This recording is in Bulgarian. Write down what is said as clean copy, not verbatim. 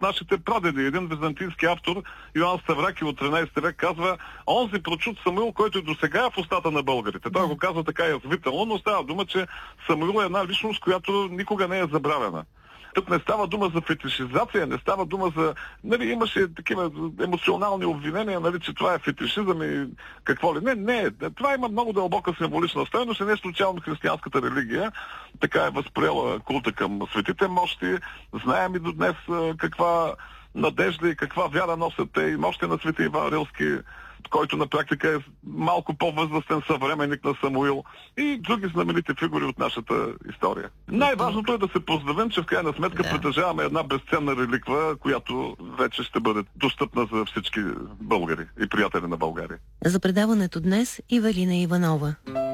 нашите прадеди. Един византийски автор, Йоан Ставраки от 13 век, казва: онзи прочут Самуил, който и до сега е в устата на българите. Той го казва така язвително, но става дума, че Самуил е една личност, която никога не е забравена. Тук не става дума за фетишизация, не става дума за... Нали, имаше такива емоционални обвинения, нали, че това е фетишизъм и какво ли. Не. Това има много дълбока символична стойност и не случайно християнската религия така е възприела култа към светите мощи. Знаем и до днес каква надежда и каква вяра носят те и мощи на свети Иван Рилски, който на практика е малко по-възрастен съвременник на Самуил и други знаменити фигури от нашата история. Най-важното е да се поздравим, че в крайна сметка притежаваме една безценна реликва, която вече ще бъде достъпна за всички българи и приятели на България. За предаването днес Ивелина Иванова.